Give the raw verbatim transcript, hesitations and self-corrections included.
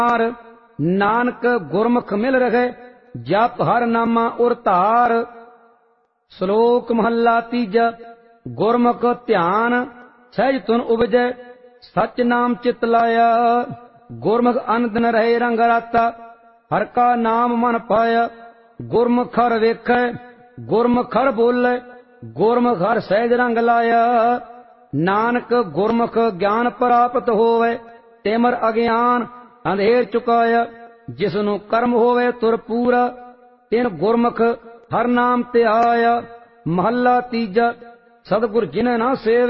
ਨਾਨਕ ਗੁਰਮੁਖ ਮਿਲ ਰਹੇ ਜਪ ਹਰ ਨਾਮਾ ਉਰ ਧਾਰ। ਸ਼ਲੋਕ ਮਹੱਲਾ ਤੀਜਾ। ਗੁਰਮੁਖ ਧਿਆਨ ਸਹਿਜ ਤੁਨ ਉਪਜੈ ਸਚ ਨਾਮ ਚਿਤ ਲਾਇਆ। ਗੁਰਮੁਖ ਅਨ ਦਿਨ ਰਹੇ ਰੰਗ ਰਾਤਾ ਹਰ ਕਾ ਨਾਮ ਮਨ ਪਾਇਆ। ਗੁਰਮੁਖ ਹਰ ਵੇਖੈ ਗੁਰਮੁਖ ਹਰ ਬੋਲੇ ਗੁਰਮੁਖ ਹਰ ਸਹਿਜ ਰੰਗ ਲਾਇਆ। ਨਾਨਕ ਗੁਰਮੁਖ ਗਿਆਨ ਪ੍ਰਾਪਤ ਹੋਵੇ ਤਿਮਰ ਅਗਿਆਨ ਅੰਧੇਰ ਚੁਕਾਇਆ। ਜਿਸ ਨੂੰ ਕਰਮ ਹੋਵੇ ਤੁਰ ਪੂਰਾ ਤਿਨ ਗੁਰਮੁਖ ਹਰ ਨਾਮ ਤੇ ਆਇਆ। ਮਹੱਲਾ ਤੀਜਾ। ਸਤਿਗੁਰ ਜਿਨੈ ਨਾ ਸੇਵ